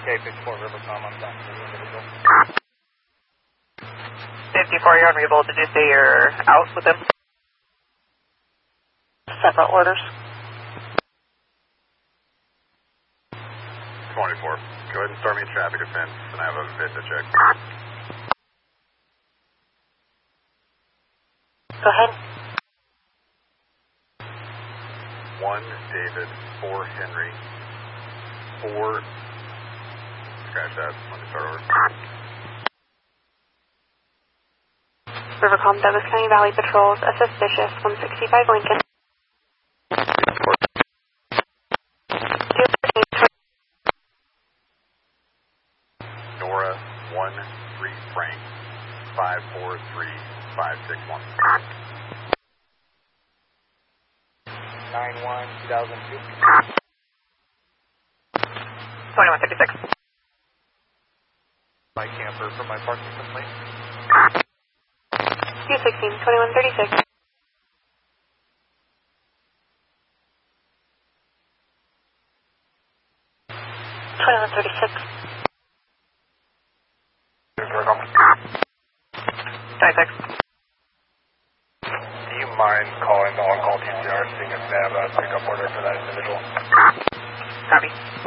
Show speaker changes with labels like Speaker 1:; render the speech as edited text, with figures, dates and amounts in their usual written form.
Speaker 1: 54 Rivercom, I'm talking to the individual.
Speaker 2: 54, you're on Rebull. Did you say you're out with them? Several orders.
Speaker 3: 24. Go ahead and start me in traffic offense, and I have a vid to check.
Speaker 2: Go ahead.
Speaker 3: 1 David, 4 Henry, 4. Scratch that. Let me start over.
Speaker 2: Rivercom, Douglas County Valley Patrols, a suspicious 165 Lincoln.
Speaker 3: Nora, 1-3 Frank, 543-561.
Speaker 1: 9-1-2002.
Speaker 2: 2156.
Speaker 1: My camper for my parking complaint.
Speaker 2: 216, 2136. 2136. 26.
Speaker 3: Do you mind calling the on-call TCR, seeing if they have a pickup order for that individual?
Speaker 2: Copy.